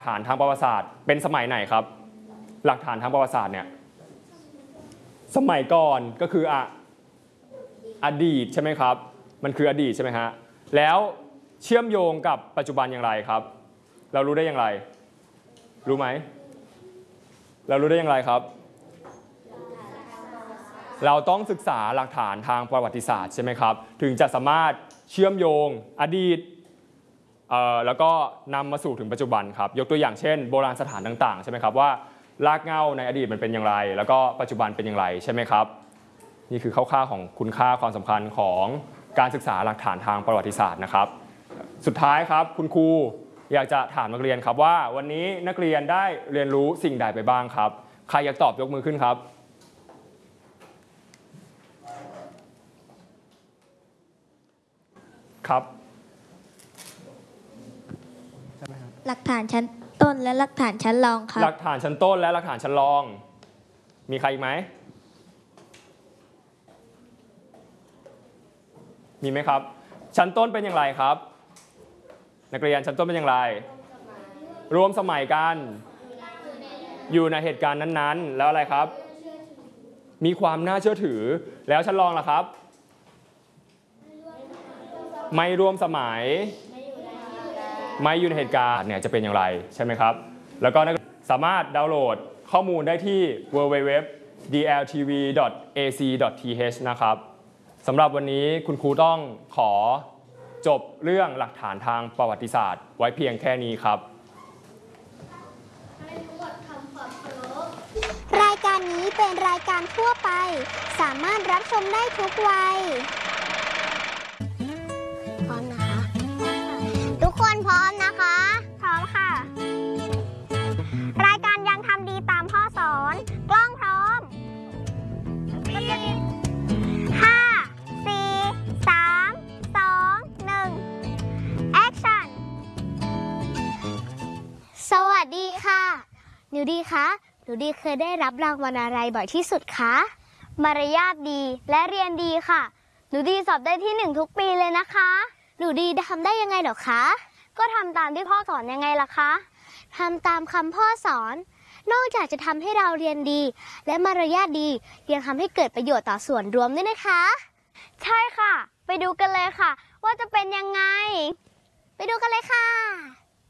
ฐานทางประวัติศาสตร์เป็นสมัยไหนครับหลักฐานทางประวัติศาสตร์เนี่ยสมัยก่อนก็คืออดีตใช่ไหมครับมันคืออดีตใช่ไหมฮะแล้วเชื่อมโยงกับปัจจุบันอย่างไรครับเรารู้ได้อย่างไรรู้ไหมเรารู้ได้อย่างไรครับเราต้องศึกษาหลักฐานทางประวัติศาสตร์ใช่ไหมครับถึงจะสามารถเชื่อมโยงอดีตแล้วก็นำมาสู่ถึงปัจจุบันครับยกตัวอย่างเช่นโบราณสถานต่างๆใช่ไหมครับว่ารากเหง้าในอดีตมันเป็นอย่างไรแล้วก็ปัจจุบันเป็นอย่างไรใช่ไหมครับนี่คือคร่าวๆของคุณค่าความสำคัญของการศึกษาหลักฐานทางประวัติศาสตร์นะครับสุดท้ายครับคุณครูอยากจะถามนักเรียนครับว่าวันนี้นักเรียนได้เรียนรู้สิ่งใดไปบ้างครับใครอยากตอบยกมือขึ้นครับครับหลักฐานชั้นต้นและหลักฐานชั้นรองครับหลักฐานชั้นต้นและหลักฐานชั้นรองมีใครอีกไหมมีไหมครับชั้นต้นเป็นอย่างไรครับนักเรียนชั้นต้นเป็นอย่างไรรวมสมัยกันอยู่ในเหตุการณ์นั้นๆแล้วอะไรครับมีความน่าเชื่อถือแล้วชั้นรองล่ะครับไม่รวมสมัยไม่อยู่ในเหตุการณ์เนี่ยจะเป็นอย่างไรใช่ไหมครับแล้วก็สามารถดาวน์โหลดข้อมูลได้ที่ www.dltv.ac.th นะครับสำหรับวันนี้คุณครูต้องขอจบเรื่องหลักฐานทางประวัติศาสตร์ไว้เพียงแค่นี้ครับรายการนี้เป็นรายการทั่วไปสามารถรับชมได้ทุกวัยพร้อมนะคะทุกคนพร้อมนะคะพร้อมค่ะรายการยังทำดีตามพ่อสอนกล้องพร้อม5 4 3 2 1 Action สวัสดีค่ะหนูดีคะหนูดีเคยได้รับรางวัลอะไรบ่อยที่สุดคะมารยาทดีและเรียนดีค่ะหนูดีสอบได้ที่1ทุกปีเลยนะคะหนูดีทำได้ยังไงเหรอคะก็ทำตามที่พ่อสอนยังไงล่ะคะทำตามคำพ่อสอนนอกจากจะทำให้เราเรียนดีและมารยาทดียังทำให้เกิดประโยชน์ต่อส่วนรวมด้วยนะคะใช่ค่ะไปดูกันเลยค่ะว่าจะเป็นยังไงไปดูกันเลยค่ะ